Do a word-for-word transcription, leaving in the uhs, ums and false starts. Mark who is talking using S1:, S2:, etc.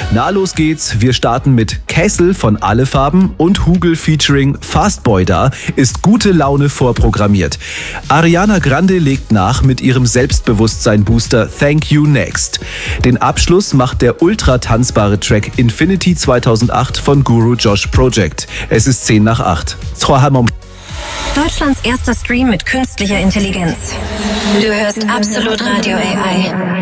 S1: Na, los geht's. Wir starten mit Kessel von Alle Farben und Hugel featuring Fastboy da. Ist gute Laune vorprogrammiert. Ariana Grande legt nach mit ihrem Selbstbewusstsein-Booster Thank You Next. Den Abschluss macht der ultra tanzbare Track Infinity zweitausendacht von Guru Josh Project. Es ist zehn nach acht.
S2: Deutschlands erster Stream mit künstlicher Intelligenz. Du hörst Absolut Radio A I.